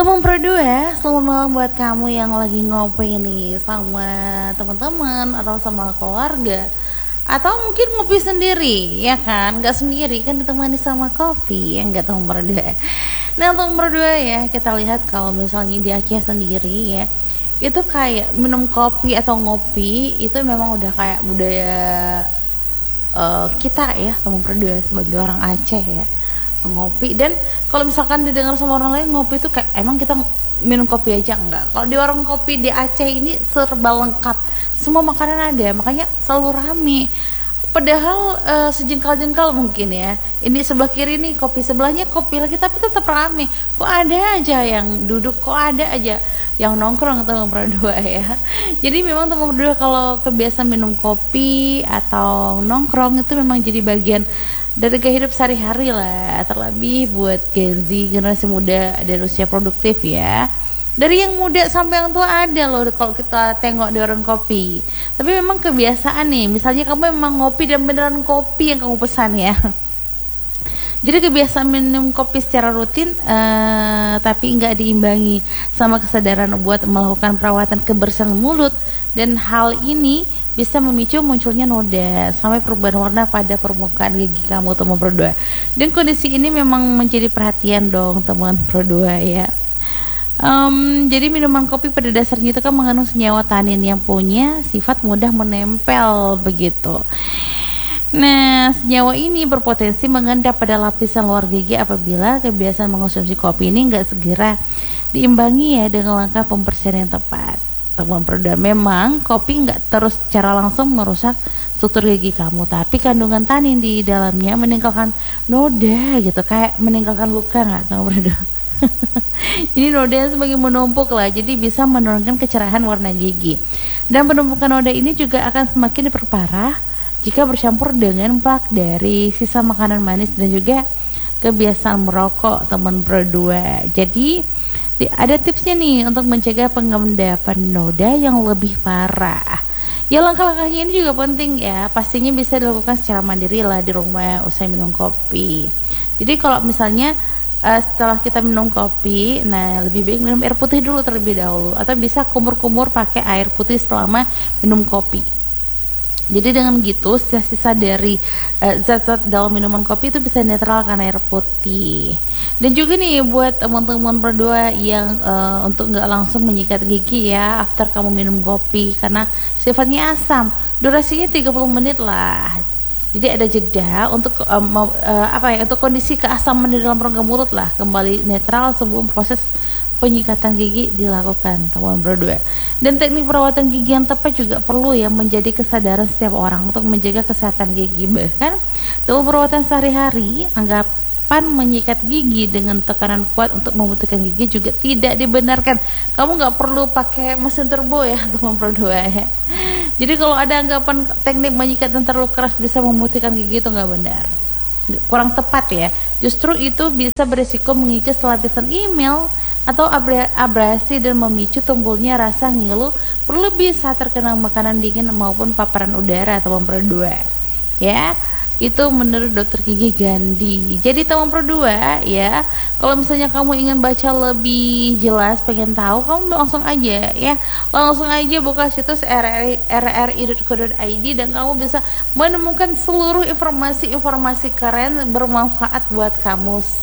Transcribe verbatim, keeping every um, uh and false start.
Teman berdua, selamat malam buat kamu yang lagi ngopi nih sama teman-teman atau sama keluarga, atau mungkin ngopi sendiri, ya kan? Gak sendiri kan, ditemani sama kopi, ya nggak teman berdua. Nah, teman berdua ya, kita lihat kalau misalnya di Aceh sendiri ya, itu kayak minum kopi atau ngopi itu memang udah kayak budaya uh, kita ya, teman berdua sebagai orang Aceh ya, ngopi. Dan kalau misalkan didengar sama orang lain ngopi itu kayak emang kita minum kopi aja, enggak. Kalau di warung kopi di Aceh ini serba lengkap, semua makanan ada, makanya selalu rame. Padahal uh, sejengkal-jengkal mungkin ya, ini sebelah kiri nih kopi, sebelahnya kopi lagi, tapi tetap rame. Kok ada aja yang duduk, kok ada aja yang nongkrong, teman berdua ya. Jadi memang teman berdua kalau kebiasaan minum kopi atau nongkrong itu memang jadi bagian dari gaya hidup sehari-hari lah, terlebih buat Gen Z, generasi muda dan usia produktif ya. Dari yang muda sampai yang tua ada loh kalau kita tengok di warung kopi. Tapi memang kebiasaan nih, misalnya kamu memang ngopi dan beneran kopi yang kamu pesan ya. Jadi kebiasaan minum kopi secara rutin uh, tapi nggak diimbangi sama kesadaran buat melakukan perawatan kebersihan mulut, dan hal ini bisa memicu munculnya noda sampai perubahan warna pada permukaan gigi kamu, teman berdua. Dan kondisi ini memang menjadi perhatian dong teman berdua ya. Um, jadi minuman kopi pada dasarnya itu kan mengandung senyawa tanin yang punya sifat mudah menempel begitu. Nah, senyawa ini berpotensi mengendap pada lapisan luar gigi apabila kebiasaan mengonsumsi kopi ini nggak segera diimbangi ya dengan langkah pembersihan yang tepat. Teman berdua, memang kopi nggak terus secara langsung merusak struktur gigi kamu, tapi kandungan tanin di dalamnya meninggalkan noda gitu, kayak meninggalkan luka nggak teman berdua? Ini noda semakin menumpuk lah, jadi bisa menurunkan kecerahan warna gigi. Dan penumpukan noda ini juga akan semakin diperparah jika bercampur dengan plak dari sisa makanan manis dan juga kebiasaan merokok, teman berdua. Jadi ada tipsnya nih untuk mencegah pengendapan noda yang lebih parah. Ya, langkah-langkahnya ini juga penting ya. Pastinya bisa dilakukan secara mandiri lah di rumah usai minum kopi. Jadi kalau misalnya uh, setelah kita minum kopi, nah lebih baik minum air putih dulu terlebih dahulu, atau bisa kumur-kumur pakai air putih selama minum kopi. Jadi dengan gitu sisa-sisa dari uh, zat-zat dalam minuman kopi itu bisa netralkan air putih. Dan juga nih buat teman-teman berdua yang uh, untuk nggak langsung menyikat gigi ya after kamu minum kopi, karena sifatnya asam, durasinya tiga puluh menit lah. Jadi ada jeda untuk um, uh, apa ya, untuk kondisi keasaman di dalam rongga mulut lah kembali netral sebelum proses penyikatan gigi dilakukan, teman berdua. Dan teknik perawatan gigi yang tepat juga perlu ya menjadi kesadaran setiap orang untuk menjaga kesehatan gigi. Bahkan dalam perawatan sehari-hari, anggapan menyikat gigi dengan tekanan kuat untuk memutihkan gigi juga tidak dibenarkan. Kamu nggak perlu pakai mesin turbo ya, teman berdua ya. Jadi kalau ada anggapan teknik menyikat yang terlalu keras bisa memutihkan gigi, itu nggak benar, kurang tepat ya. Justru itu bisa berisiko mengikis lapisan email atau abrasi dan memicu tumbuhnya rasa ngilu berlebih saat terkena makanan dingin maupun paparan udara, teman berdua ya. Itu menurut dokter gigi Gandhi. Jadi teman berdua ya, kalau misalnya kamu ingin baca lebih jelas, pengen tahu, kamu langsung aja ya, langsung aja buka situs r r i dot co dot i d dan kamu bisa menemukan seluruh informasi-informasi keren bermanfaat buat kamu